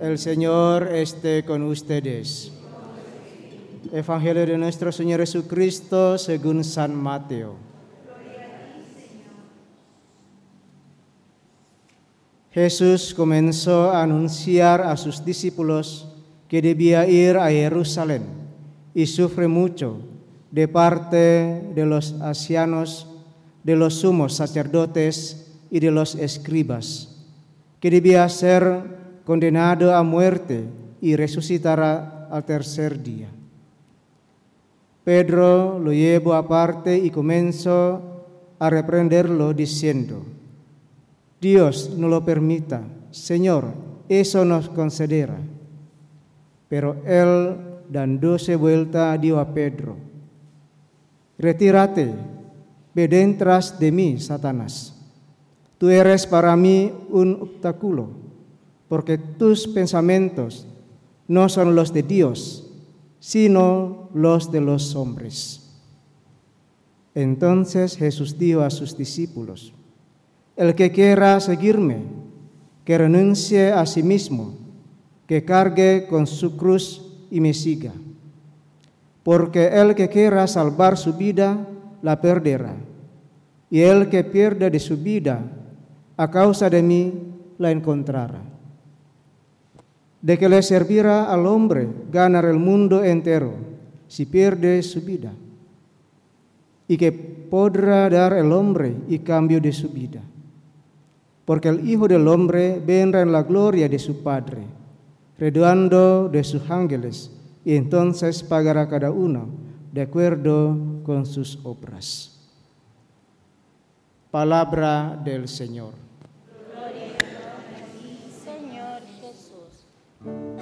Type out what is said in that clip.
El Señor esté con ustedes. Evangelio de nuestro Señor Jesucristo según San Mateo. Jesús comenzó a anunciar a sus discípulos que debía ir a Jerusalén y sufrir mucho de parte de los ancianos, de los sumos sacerdotes y de los escribas, que debía ser condenado a muerte y resucitará al tercer día. Pedro lo llevó aparte y comenzó a reprenderlo diciendo: Dios no lo permita, Señor, eso nos concederá. Pero él, dándose vuelta, dijo a Pedro: Retírate, ve detrás de mí, Satanás. Tú eres para mí un obstáculo, porque tus pensamientos no son los de Dios, sino los de los hombres. Entonces Jesús dijo a sus discípulos: El que quiera seguirme, que renuncie a sí mismo, que cargue con su cruz y me siga. Porque el que quiera salvar su vida, la perderá. Y el que pierda de su vida, a causa de mí, la encontrará. ¿De qué le servirá al hombre ganar el mundo entero si pierde su vida? ¿Y qué podrá dar el hombre y cambio de su vida? Porque el Hijo del Hombre vendrá en la gloria de su Padre, rodeado de sus ángeles, y entonces pagará cada uno de acuerdo con sus obras. Palabra del Señor. Gloria a ti, Señor Jesús.